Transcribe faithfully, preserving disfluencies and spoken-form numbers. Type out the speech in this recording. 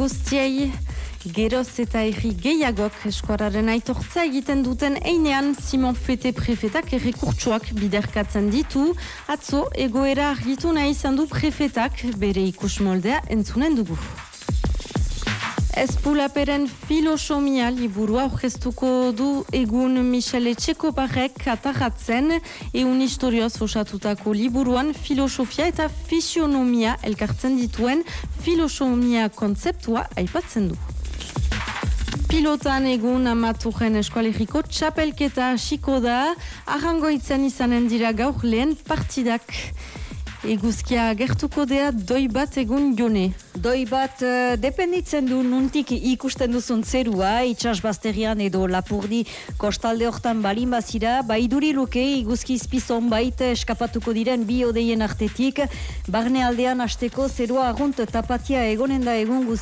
guztiei, geroz eta erri gehiagok eskuararen aitortza egiten duten einean Simon Fete prefetak errekurtsuak biderkatzen ditu, atzo egoera argitu nahi izan du prefetak bere ikusmoldea entzunen dugu. Espulaperen filosomia liburua aurkeztuko du egun Michel Etxekoparek atarratzen, eun historioz osatutako liburuan filosofia eta fisionomia elkartzen dituen filosomia kontzeptua aipatzen du. Pilotan egun amaturen eskualeriko txapelketa hasiko da, arrangoitzen izanen dira gaur lehen partidak. Eguzkia gertuko dea doi bat egun jone. Doi bat uh, dependitzen du nuntik ikusten duzun zerua, itxasbazterian edo Lapurdi kostalde hortan balin bazira, baiduri luke iguzki izpizon bait eskapatuko diren bi odeien artetik, barne aldean hasteko zerua arrunt tapatia egonen da egun guzti.